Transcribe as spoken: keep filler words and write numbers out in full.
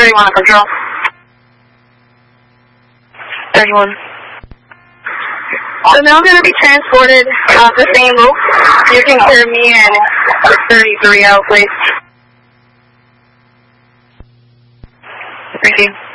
thirty-one on control. thirty-one. So now I'm going to be transported uh, to Saint Luke. You can clear me and thirty-three out, please. Thank you.